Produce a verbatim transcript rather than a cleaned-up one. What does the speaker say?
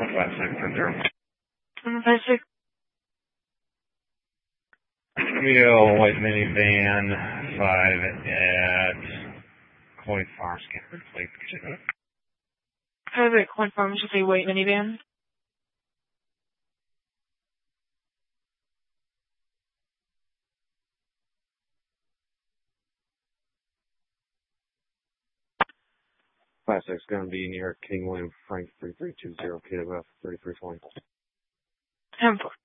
five six ten zero. Five six. Camille, white minivan, five at Coy Farms, Cameron, please. Five at Coy Farms with a white minivan. Five six going to be near King William Frank three three two zero K W F thirty three twenty. Ten four.